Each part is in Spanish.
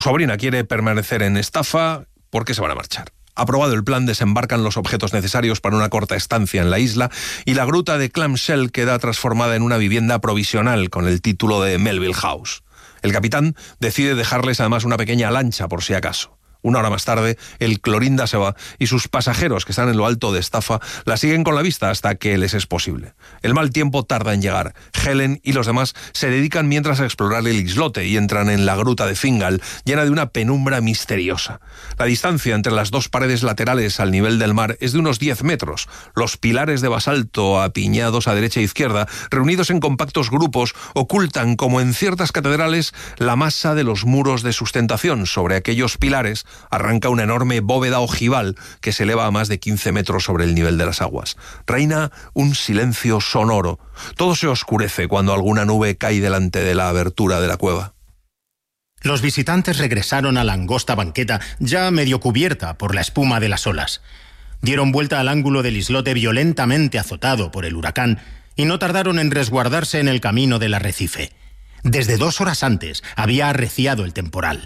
sobrina quiere permanecer en Staffa porque se van a marchar. Aprobado el plan, desembarcan los objetos necesarios para una corta estancia en la isla y la gruta de Clamshell queda transformada en una vivienda provisional con el título de Melville House. El capitán decide dejarles además una pequeña lancha por si acaso. Una hora más tarde, el Clorinda se va y sus pasajeros, que están en lo alto de Staffa, la siguen con la vista hasta que les es posible. El mal tiempo tarda en llegar. Helen y los demás se dedican mientras a explorar el islote y entran en la gruta de Fingal, llena de una penumbra misteriosa. La distancia entre las dos paredes laterales al nivel del mar es de unos 10 metros. Los pilares de basalto apiñados a derecha e izquierda, reunidos en compactos grupos, ocultan, como en ciertas catedrales, la masa de los muros de sustentación. Sobre aquellos pilares arranca una enorme bóveda ojival que se eleva a más de 15 metros sobre el nivel de las aguas. Reina un silencio sonoro. Todo se oscurece cuando alguna nube cae delante de la abertura de la cueva. Los visitantes regresaron a la angosta banqueta, ya medio cubierta por la espuma de las olas. Dieron vuelta al ángulo del islote violentamente azotado por el huracán y no tardaron en resguardarse en el camino del arrecife. Desde 2 horas antes había arreciado el temporal.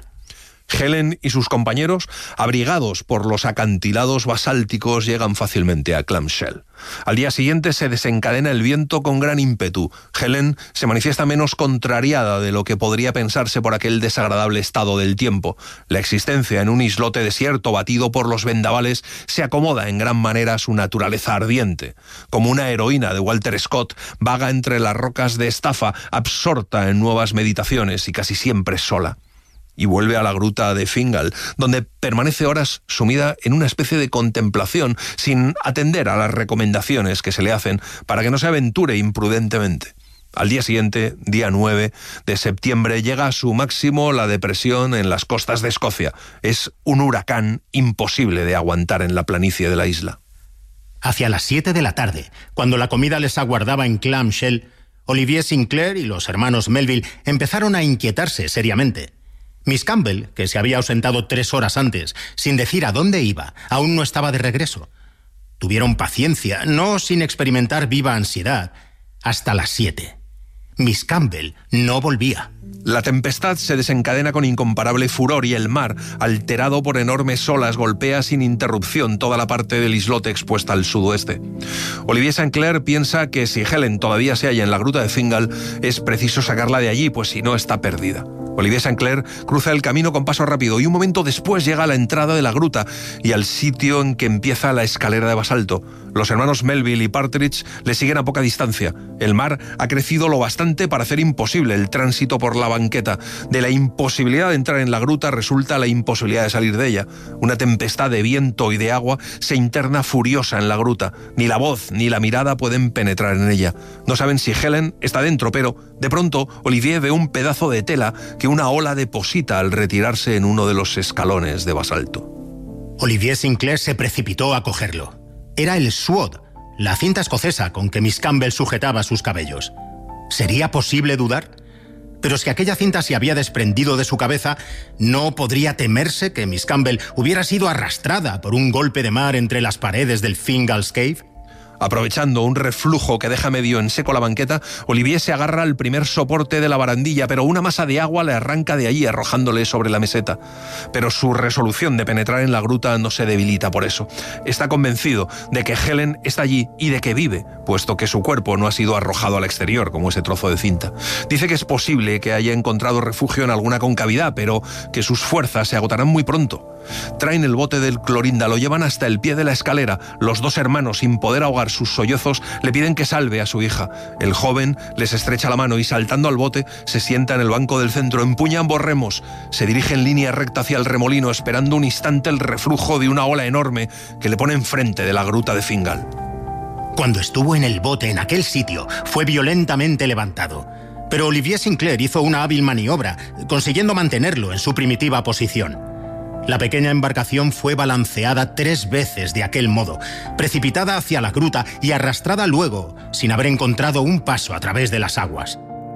Helen y sus compañeros, abrigados por los acantilados basálticos, llegan fácilmente a Clamshell. Al día siguiente se desencadena el viento con gran ímpetu. Helen se manifiesta menos contrariada de lo que podría pensarse por aquel desagradable estado del tiempo. La existencia en un islote desierto batido por los vendavales se acomoda en gran manera a su naturaleza ardiente. Como una heroína de Walter Scott, vaga entre las rocas de Staffa, absorta en nuevas meditaciones y casi siempre sola. Y vuelve a la gruta de Fingal, donde permanece horas sumida en una especie de contemplación, sin atender a las recomendaciones que se le hacen para que no se aventure imprudentemente. Al día siguiente, día 9 de septiembre, llega a su máximo la depresión en las costas de Escocia. Es un huracán imposible de aguantar en la planicie de la isla. Hacia las 7 de la tarde, cuando la comida les aguardaba en Clamshell, Olivier Sinclair y los hermanos Melville empezaron a inquietarse seriamente. Miss Campbell, que se había ausentado 3 horas antes, sin decir a dónde iba, aún no estaba de regreso. Tuvieron paciencia, no sin experimentar viva ansiedad, hasta las 7. Miss Campbell no volvía. La tempestad se desencadena con incomparable furor y el mar, alterado por enormes olas, golpea sin interrupción toda la parte del islote expuesta al sudoeste. Olivier Sinclair piensa que si Helen todavía se halla en la gruta de Fingal, es preciso sacarla de allí, pues si no está perdida. Olivier Sinclair cruza el camino con paso rápido y un momento después llega a la entrada de la gruta y al sitio en que empieza la escalera de basalto. Los hermanos Melville y Partridge le siguen a poca distancia. El mar ha crecido lo bastante para hacer imposible el tránsito por la banqueta. De la imposibilidad de entrar en la gruta resulta la imposibilidad de salir de ella. Una tempestad de viento y de agua se interna furiosa en la gruta. Ni la voz ni la mirada pueden penetrar en ella. No saben si Helen está dentro, pero de pronto Olivier ve un pedazo de tela que una ola deposita al retirarse en uno de los escalones de basalto. Olivier Sinclair se precipitó a cogerlo. Era el sword, la cinta escocesa con que Miss Campbell sujetaba sus cabellos. ¿Sería posible dudar? Pero si aquella cinta se había desprendido de su cabeza, ¿no podría temerse que Miss Campbell hubiera sido arrastrada por un golpe de mar entre las paredes del Fingal's Cave? Aprovechando un reflujo que deja medio en seco la banqueta, Olivier se agarra al primer soporte de la barandilla, pero una masa de agua le arranca de allí, arrojándole sobre la meseta. Pero su resolución de penetrar en la gruta no se debilita por eso. Está convencido de que Helen está allí y de que vive, puesto que su cuerpo no ha sido arrojado al exterior, como ese trozo de cinta. Dice que es posible que haya encontrado refugio en alguna concavidad, pero que sus fuerzas se agotarán muy pronto. Traen el bote del Clorinda, lo llevan hasta el pie de la escalera. Los dos hermanos, sin poder ahogar sus sollozos, le piden que salve a su hija. El joven les estrecha la mano y, saltando al bote, se sienta en el banco del centro, empuña ambos remos, se dirige en línea recta hacia el remolino, esperando un instante el reflujo de una ola enorme que le pone enfrente de la gruta de Fingal. Cuando estuvo en el bote en aquel sitio, fue violentamente levantado. Pero Olivier Sinclair hizo una hábil maniobra, consiguiendo mantenerlo en su primitiva posición. La pequeña embarcación fue balanceada 3 veces de aquel modo, precipitada hacia la gruta y arrastrada luego, sin haber encontrado un paso a través de las aguas.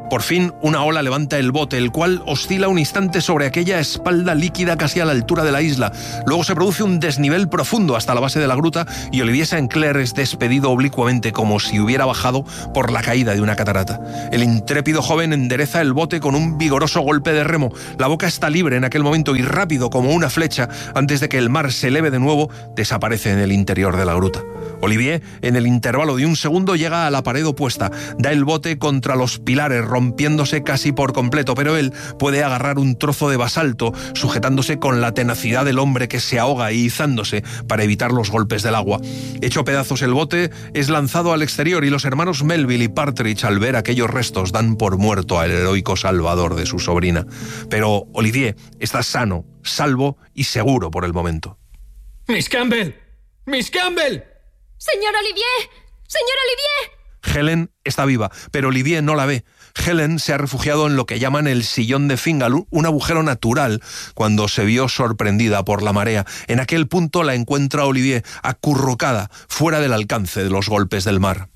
Por fin, una ola levanta el bote, el cual oscila un instante sobre aquella espalda líquida casi a la altura de la isla. Luego se produce un desnivel profundo hasta la base de la gruta y Olivier Sinclair es despedido oblicuamente como si hubiera bajado por la caída de una catarata. El intrépido joven endereza el bote con un vigoroso golpe de remo. La boca está libre en aquel momento y rápido como una flecha, antes de que el mar se eleve de nuevo, desaparece en el interior de la gruta. Olivier, en el intervalo de un segundo, llega a la pared opuesta, da el bote contra los pilares, rompiéndose casi por completo, pero él puede agarrar un trozo de basalto, sujetándose con la tenacidad del hombre que se ahoga y izándose para evitar los golpes del agua. Hecho pedazos el bote, es lanzado al exterior y los hermanos Melville y Partridge, al ver aquellos restos, dan por muerto al heroico salvador de su sobrina. Pero Olivier está sano, salvo y seguro por el momento. ¡Miss Campbell! ¡Miss Campbell! ¡Señor Olivier! ¡Señor Olivier! Helen está viva, pero Olivier no la ve. Helen se ha refugiado en lo que llaman el sillón de Fingal, un agujero natural, cuando se vio sorprendida por la marea. En aquel punto la encuentra Olivier, acurrucada, fuera del alcance de los golpes del mar.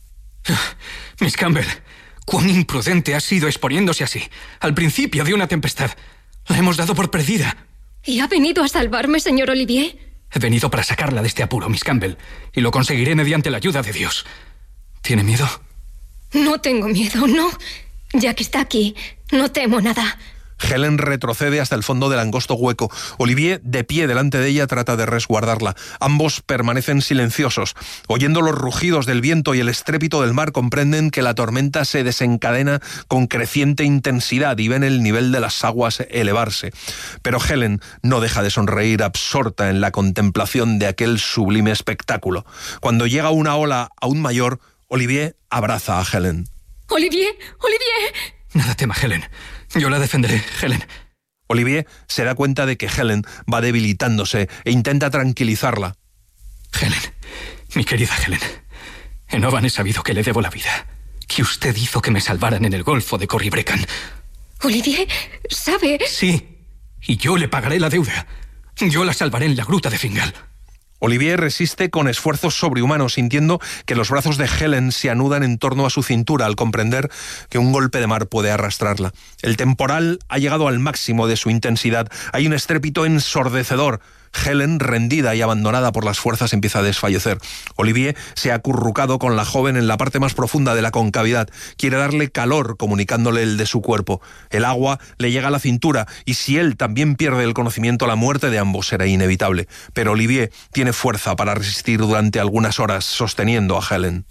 Miss Campbell, cuán imprudente ha sido exponiéndose así, al principio de una tempestad. La hemos dado por perdida. ¿Y ha venido a salvarme, señor Olivier? He venido para sacarla de este apuro, Miss Campbell, y lo conseguiré mediante la ayuda de Dios. ¿Tiene miedo? No tengo miedo, no. Ya que está aquí, no temo nada. Helen retrocede hasta el fondo del angosto hueco. Olivier, de pie delante de ella, trata de resguardarla. Ambos permanecen silenciosos. Oyendo los rugidos del viento y el estrépito del mar, comprenden que la tormenta se desencadena con creciente intensidad y ven el nivel de las aguas elevarse. Pero Helen no deja de sonreír, absorta en la contemplación de aquel sublime espectáculo. Cuando llega una ola aún mayor, Olivier abraza a Helen. ¡Olivier! ¡Olivier! Nada tema, Helen. Yo la defenderé, Helen. Olivier se da cuenta de que Helen va debilitándose e intenta tranquilizarla. Helen, mi querida Helen, en Oban he sabido que le debo la vida, que usted hizo que me salvaran en el Golfo de Corribrecan. Olivier, ¿sabe? Sí, y yo le pagaré la deuda. Yo la salvaré en la gruta de Fingal. Olivier resiste con esfuerzos sobrehumanos, sintiendo que los brazos de Helen se anudan en torno a su cintura al comprender que un golpe de mar puede arrastrarla. El temporal ha llegado al máximo de su intensidad. Hay un estrépito ensordecedor. Helen, rendida y abandonada por las fuerzas, empieza a desfallecer. Olivier se ha acurrucado con la joven en la parte más profunda de la concavidad. Quiere darle calor, comunicándole el de su cuerpo. El agua le llega a la cintura y si él también pierde el conocimiento, la muerte de ambos será inevitable. Pero Olivier tiene fuerza para resistir durante algunas horas, sosteniendo a Helen.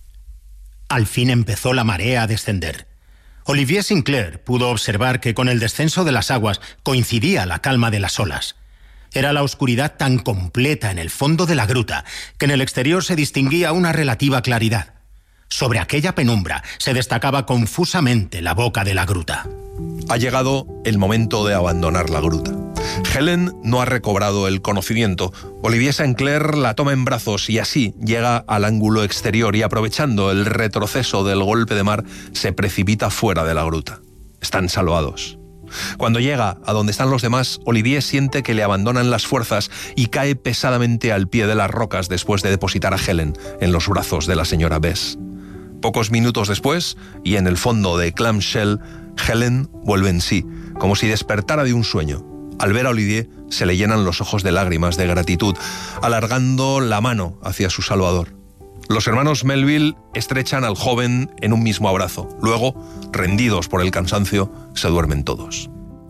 Al fin empezó la marea a descender. Olivier Sinclair pudo observar que con el descenso de las aguas coincidía la calma de las olas. Era la oscuridad tan completa en el fondo de la gruta que en el exterior se distinguía una relativa claridad. Sobre aquella penumbra se destacaba confusamente la boca de la gruta. Ha llegado el momento de abandonar la gruta. Helen no ha recobrado el conocimiento. Olivier Sinclair la toma en brazos y así llega al ángulo exterior y, aprovechando el retroceso del golpe de mar, se precipita fuera de la gruta. Están salvados. Cuando llega a donde están los demás, Olivier siente que le abandonan las fuerzas y cae pesadamente al pie de las rocas después de depositar a Helen en los brazos de la señora Bess. Pocos minutos después, y en el fondo de Clamshell, Helen vuelve en sí, como si despertara de un sueño. Al ver a Olivier, se le llenan los ojos de lágrimas de gratitud, alargando la mano hacia su salvador. Los hermanos Melville estrechan al joven en un mismo abrazo. Luego, rendidos por el cansancio, se duermen todos.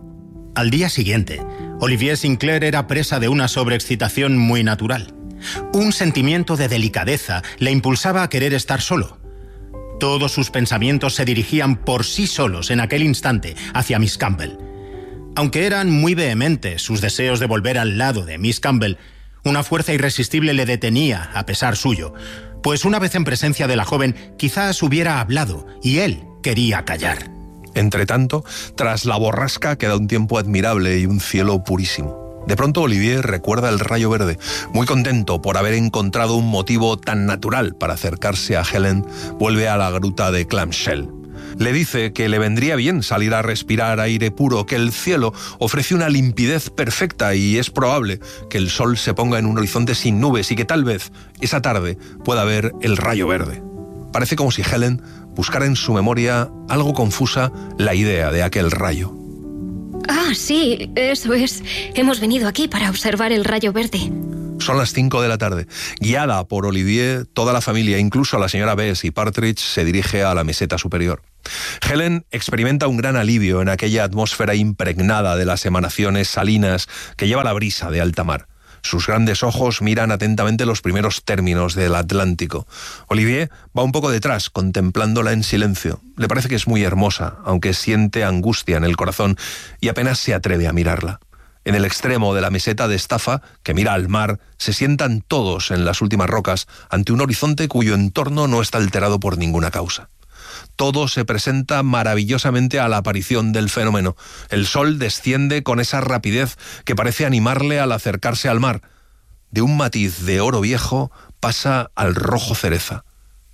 Al día siguiente, Olivier Sinclair era presa de una sobreexcitación muy natural. Un sentimiento de delicadeza le impulsaba a querer estar solo. Todos sus pensamientos se dirigían por sí solos en aquel instante hacia Miss Campbell. Aunque eran muy vehementes sus deseos de volver al lado de Miss Campbell, una fuerza irresistible le detenía a pesar suyo, pues una vez en presencia de la joven quizás hubiera hablado y él quería callar. Entretanto, tras la borrasca queda un tiempo admirable y un cielo purísimo. De pronto Olivier recuerda el rayo verde. Muy contento por haber encontrado un motivo tan natural para acercarse a Helen, vuelve a la gruta de Clamshell. Le dice que le vendría bien salir a respirar aire puro, que el cielo ofrece una limpidez perfecta y es probable que el sol se ponga en un horizonte sin nubes y que tal vez esa tarde pueda ver el rayo verde. Parece como si Helen buscara en su memoria, algo confusa, la idea de aquel rayo. Ah, sí, eso es. Hemos venido aquí para observar el rayo verde. Son las 5 de la tarde. Guiada por Olivier, toda la familia, incluso la señora Bess y Partridge, se dirige a la meseta superior. Helen experimenta un gran alivio en aquella atmósfera impregnada de las emanaciones salinas que lleva la brisa de alta mar. Sus grandes ojos miran atentamente los primeros términos del Atlántico. Olivier va un poco detrás, contemplándola en silencio. Le parece que es muy hermosa, aunque siente angustia en el corazón y apenas se atreve a mirarla. En el extremo de la meseta de Staffa, que mira al mar, se sientan todos en las últimas rocas ante un horizonte cuyo entorno no está alterado por ninguna causa. Todo se presenta maravillosamente a la aparición del fenómeno. El sol desciende con esa rapidez que parece animarle al acercarse al mar. De un matiz de oro viejo pasa al rojo cereza.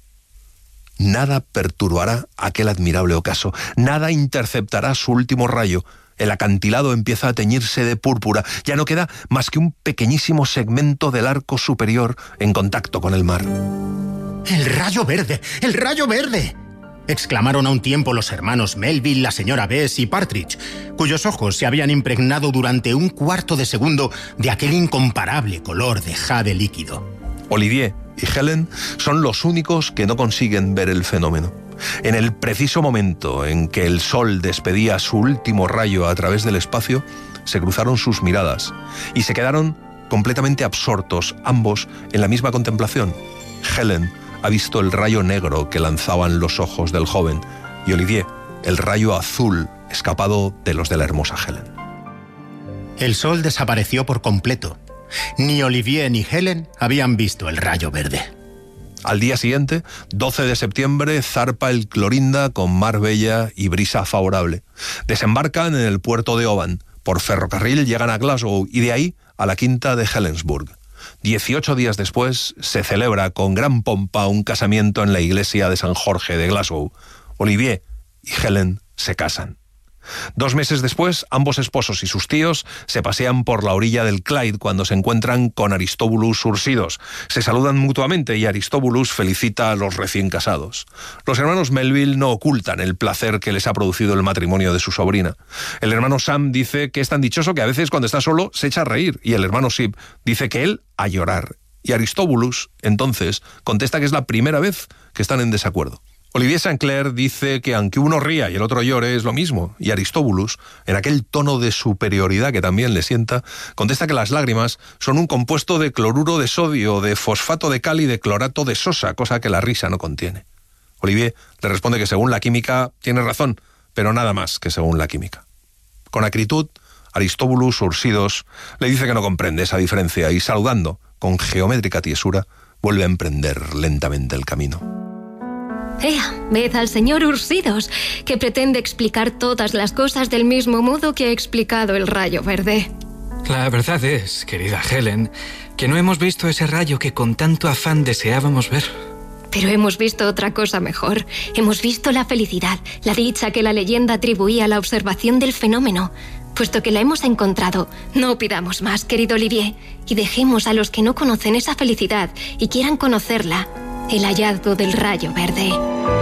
Nada perturbará aquel admirable ocaso, nada interceptará su último rayo. El acantilado empieza a teñirse de púrpura. Ya no queda más que un pequeñísimo segmento del arco superior en contacto con el mar. ¡El rayo verde! ¡El rayo verde!, exclamaron a un tiempo los hermanos Melville, la señora Bess y Partridge, cuyos ojos se habían impregnado durante un cuarto de segundo de aquel incomparable color de jade líquido. Olivier y Helen son los únicos que no consiguen ver el fenómeno. En el preciso momento en que el sol despedía su último rayo a través del espacio, se cruzaron sus miradas y se quedaron completamente absortos, ambos en la misma contemplación. Helen ha visto el rayo negro que lanzaban los ojos del joven y Olivier el rayo azul escapado de los de la hermosa Helen. El sol desapareció por completo. Ni Olivier ni Helen habían visto el rayo verde. Al día siguiente, 12 de septiembre, zarpa el Clorinda con mar bella y brisa favorable. Desembarcan en el puerto de Oban. Por ferrocarril llegan a Glasgow y de ahí a la quinta de Helensburgh. 18 días después se celebra con gran pompa un casamiento en la iglesia de San Jorge de Glasgow. Olivier y Helen se casan. 2 meses después, ambos esposos y sus tíos se pasean por la orilla del Clyde cuando se encuentran con Aristobulus Ursidos. Se saludan mutuamente y Aristobulus felicita a los recién casados. Los hermanos Melville no ocultan el placer que les ha producido el matrimonio de su sobrina. El hermano Sam dice que es tan dichoso que a veces cuando está solo se echa a reír y el hermano Sib dice que él a llorar. Y Aristobulus, entonces, contesta que es la primera vez que están en desacuerdo. Olivier Saint-Clair dice que aunque uno ría y el otro llore es lo mismo, y Aristobulus, en aquel tono de superioridad que también le sienta, contesta que las lágrimas son un compuesto de cloruro de sodio, de fosfato de cal y de clorato de sosa, cosa que la risa no contiene. Olivier le responde que según la química tiene razón, pero nada más que según la química. Con acritud, Aristobulus Ursidos le dice que no comprende esa diferencia y saludando con geométrica tiesura vuelve a emprender lentamente el camino. Ea, ved al señor Ursidos, que pretende explicar todas las cosas del mismo modo que ha explicado el rayo verde. La verdad es, querida Helen, que no hemos visto ese rayo que con tanto afán deseábamos ver. Pero hemos visto otra cosa mejor. Hemos visto la felicidad, la dicha que la leyenda atribuía a la observación del fenómeno. Puesto que la hemos encontrado, no pidamos más, querido Olivier, y dejemos a los que no conocen esa felicidad y quieran conocerla, el hallazgo del rayo verde.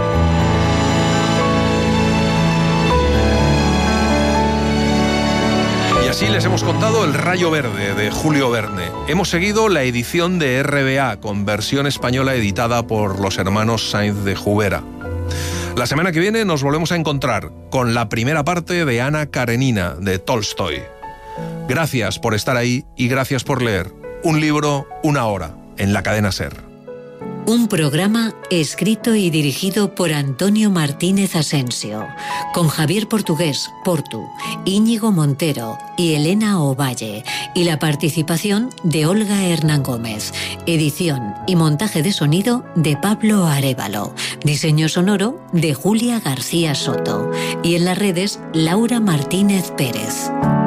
Y así les hemos contado El rayo verde de Julio Verne. Hemos seguido la edición de RBA con versión española editada por los hermanos Sainz de Jubera. La semana que viene nos volvemos a encontrar con la primera parte de Ana Karenina de Tolstoy. Gracias por estar ahí y gracias por leer. Un libro, una hora, en la cadena SER. Un programa escrito y dirigido por Antonio Martínez Asensio, con Javier Portugués, Portu, Íñigo Montero y Elena Ovalle, y la participación de Olga Hernán Gómez, edición y montaje de sonido de Pablo Arévalo, diseño sonoro de Julia García Soto, y en las redes Laura Martínez Pérez.